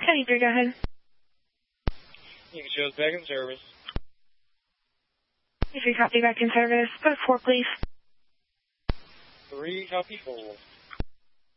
23, go ahead. You can show us back in service. 3 copy back in service. Go to 4, please. 3 copy 4.